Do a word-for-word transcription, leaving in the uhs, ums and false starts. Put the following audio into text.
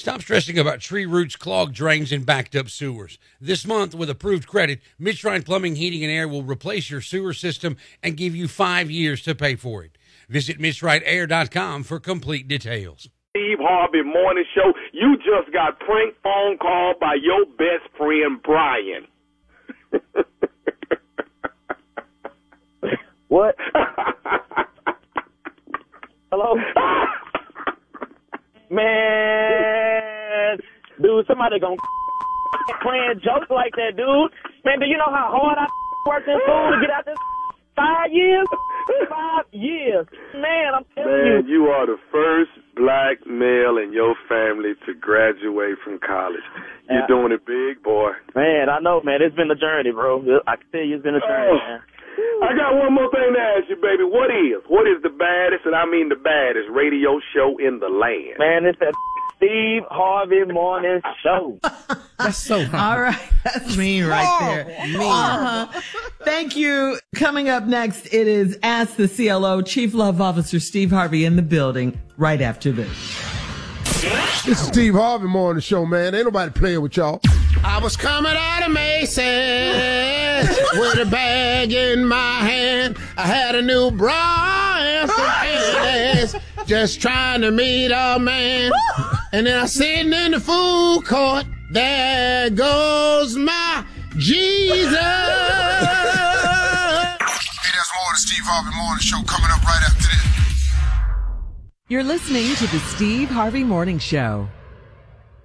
Stop stressing about tree roots, clogged drains, and backed up sewers. This month, with approved credit, Midshrine Plumbing, Heating, and Air will replace your sewer system and give you five years to pay for it. Visit midshrine air dot com for complete details. Steve Harvey Morning Show. You just got prank phone called by your best friend, Brian. What? Hello? Man, dude, somebody gonna playing jokes like that, dude. Man, do you know how hard I worked in school to get out this five years? Five years. Man, I'm telling Man, you. you are the first black male in your family to graduate from college. You're Yeah. doing it big, boy. Man, I know, man. It's been a journey, bro. I can tell you it's been a journey, Oh. man. I got one more thing to ask you, baby. What is, what is the baddest, and I mean the baddest, radio show in the land? Man, it's that Steve Harvey Morning Show. That's so hard. All right. That's mean right there. Mean. Uh-huh. Thank you. Coming up next, it is Ask the C L O, Chief Love Officer Steve Harvey in the building right after this. This is Steve Harvey Morning Show, man. Ain't nobody playing with y'all. I was coming out of Macy's with a bag in my hand. I had a new bra and some panties, just trying to meet a man. And then I'm sitting in the food court. There goes my Jesus. Hey, there's more of the Steve Harvey Morning Show coming up right after this. You're listening to the Steve Harvey Morning Show.